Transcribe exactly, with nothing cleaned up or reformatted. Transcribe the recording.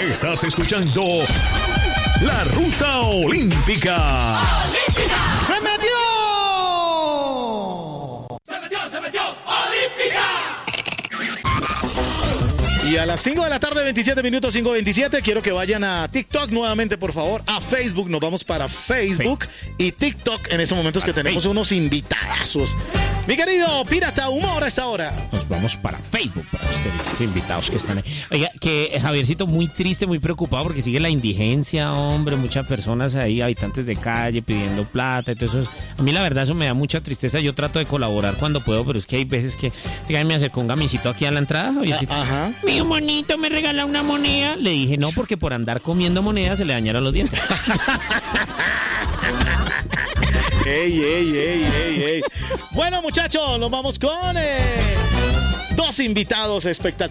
Estás escuchando La Ruta Olímpica. ¡Olímpica! ¡Se metió! ¡Se metió, se metió! ¡Olímpica! Y a las cinco de la tarde, veintisiete minutos, cinco veintisiete, quiero que vayan a TikTok nuevamente, por favor, a Facebook. Nos vamos para Facebook y TikTok en esos momentos que tenemos unos invitadazos. Mi querido Pirata Humor a esta hora. Nos vamos para Facebook, para ustedes, invitados que están ahí. Oiga, que Javiercito muy triste, muy preocupado porque sigue la indigencia, hombre, muchas personas ahí, habitantes de calle pidiendo plata y todo eso. A mí la verdad eso me da mucha tristeza. Yo trato de colaborar cuando puedo, pero es que hay veces que, dígame, me acercó un gamisito aquí a la entrada, Javiercito. Ajá. Mi monito me regala una moneda. Le dije no, porque por andar comiendo monedas se le dañaron los dientes. Ey, ey, ey, ey, ey. Bueno, muchachos, nos vamos con eh, dos invitados espectaculares.